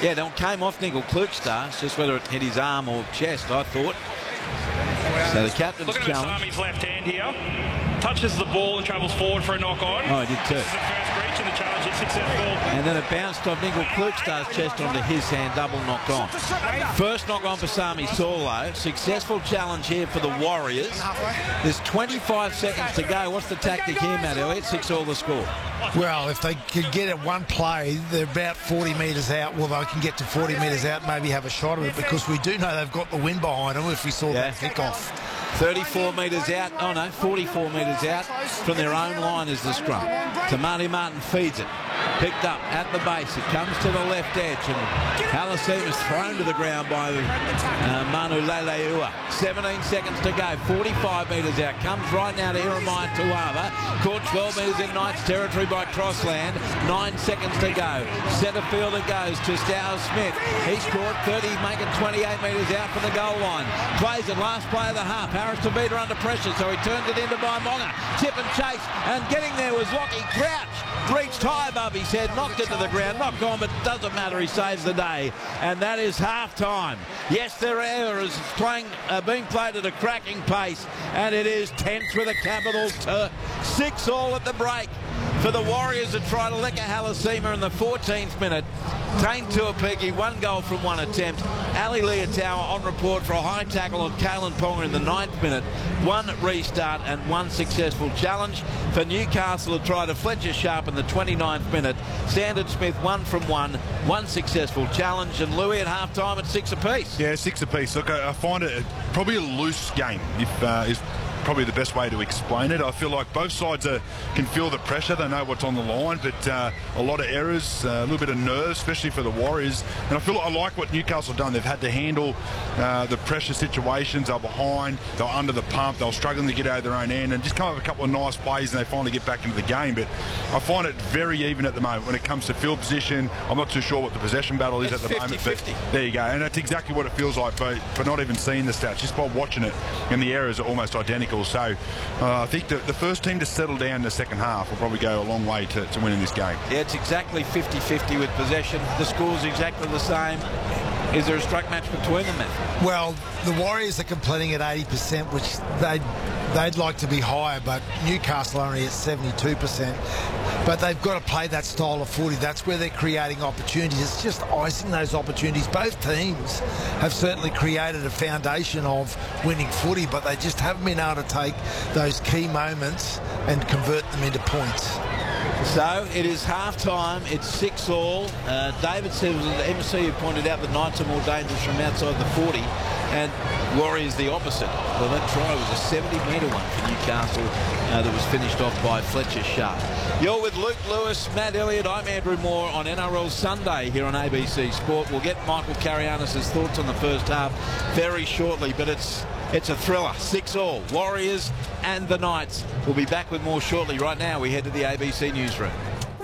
Yeah, that came off Nickel Klukstars, just whether it hit his arm or chest, I thought. So the captain's Look at challenge. Basami's left hand here. Touches the ball and travels forward for a knock on. Oh, he did too. This is the first breach and the challenge is successful. And then it bounced off Nickel Klukstars' chest onto his hand, double knock on. First knock on for Sami Saulo. Successful challenge here for the Warriors. There's 25 seconds to go. What's the tactic here, Matt Elliott? 6-all the score. Well, if they can get it one play, they're about 40 metres out. Well, they can get to 40 metres out, maybe have a shot at it, because we do know they've got the wind behind them if we saw that kick-off. 34 metres out, 44 metres out from their own line is the scrum. Tamati Martin feeds it. Picked up at the base. It comes to the left edge, and Halasima is thrown to the ground by Manu Leleua. 17 seconds to go. 45 metres out. Comes right now to Iremai Tuava. Caught 12 metres in Knights territory by Crossland. 9 seconds to go. Centre fielder goes to Stow Smith. He scored 30, making 28 metres out from the goal line. Plays it, last play of the half. Harris Tavita under pressure, so he turns it into Baimonga. Tip and chase, and getting there was Lockie Crouch. Reached high above his head, knocked it to the ground, knocked on, but it doesn't matter, he saves the day. And that is half-time. Yes, their error is being played at a cracking pace, and it is tense with a capital T. 6-all at the break for the Warriors to try to lick a Halasima in the 14th minute. Tane Tuapiki, 1 goal from 1 attempt. Ali Leotawa on report for a high tackle on Kalen Ponga in the 9th minute. 1 restart and 1 successful challenge for Newcastle to try to Fletcher Sharp in the 29th minute. Sandon Smith 1 from 1, 1 successful challenge, and Louis at half-time at 6 apiece. Yeah, 6 apiece. Look, I find it probably a loose game, if probably the best way to explain it. I feel like both sides can feel the pressure. They know what's on the line, but a lot of errors, a little bit of nerves, especially for the Warriors. And I like what Newcastle have done. They've had to handle the pressure situations. They're behind, they're under the pump, they're struggling to get out of their own end, and just come up with a couple of nice plays, and they finally get back into the game. But I find it very even at the moment when it comes to field position. I'm not too sure what the possession battle is at the 50, moment. 50. But there you go, and that's exactly what it feels like for not even seeing the stats, just by watching it, and the errors are almost identical. So I think the first team to settle down in the second half will probably go a long way to winning this game. Yeah, it's exactly 50-50 with possession. The score's exactly the same. Is there a strike match between them, Matt? Well, the Warriors are completing at 80%, which they'd like to be higher, but Newcastle are only at 72%. But they've got to play that style of footy. That's where they're creating opportunities. It's just icing those opportunities. Both teams have certainly created a foundation of winning footy, but they just haven't been able to take those key moments and convert them into points. So it is half-time. It's 6-all. David said it was the MC who pointed out that Knights are more dangerous from outside the 40, and Warriors the opposite. Well, that try was a 70-metre one for Newcastle that was finished off by Fletcher Sharp. You're with Luke Lewis, Matt Elliott. I'm Andrew Moore on NRL Sunday here on ABC Sport. We'll get Michael Karianis' thoughts on the first half very shortly, but it's a thriller. 6-all. Warriors and the Knights. We'll be back with more shortly. Right now, we head to the ABC newsroom.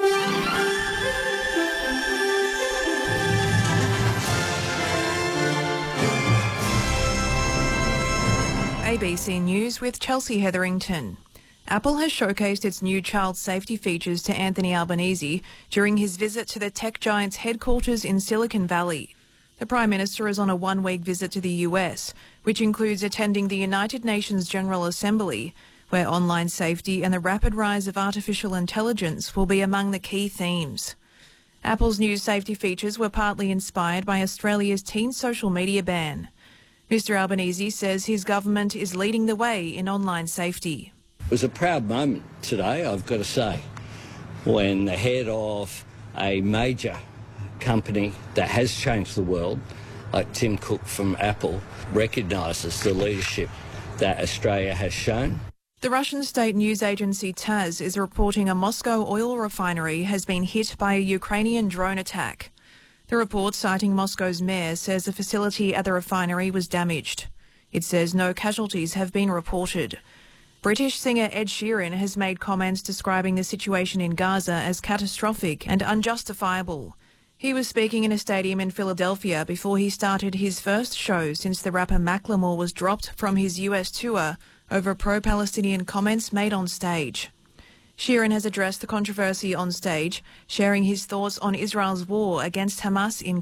ABC News with Chelsea Hetherington. Apple has showcased its new child safety features to Anthony Albanese during his visit to the tech giant's headquarters in Silicon Valley. The Prime Minister is on a one-week visit to the US, which includes attending the United Nations General Assembly, where online safety and the rapid rise of artificial intelligence will be among the key themes. Apple's new safety features were partly inspired by Australia's teen social media ban. Mr Albanese says his government is leading the way in online safety. It was a proud moment today, I've got to say, when the head of a major company that has changed the world, like Tim Cook from Apple, recognises the leadership that Australia has shown. The Russian state news agency TASS is reporting a Moscow oil refinery has been hit by a Ukrainian drone attack. The report, citing Moscow's mayor, says the facility at the refinery was damaged. It says no casualties have been reported. British singer Ed Sheeran has made comments describing the situation in Gaza as catastrophic and unjustifiable. He was speaking in a stadium in Philadelphia before he started his first show since the rapper Macklemore was dropped from his US tour over pro-Palestinian comments made on stage. Sheeran has addressed the controversy on stage, sharing his thoughts on Israel's war against Hamas in